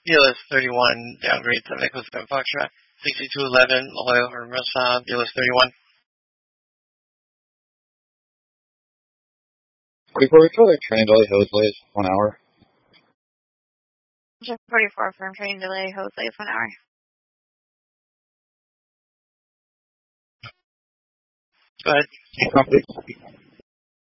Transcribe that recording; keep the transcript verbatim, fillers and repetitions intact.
B L S thirty-one, downgrade to Echo Seven Foxtrot. sixty-two eleven, Loyal for Restaurant, B L S thirty-one. Before we try train delay, hose delays, one hour. Jet forty-four, firm train delay, hose delays, one hour. Go ahead. Complete.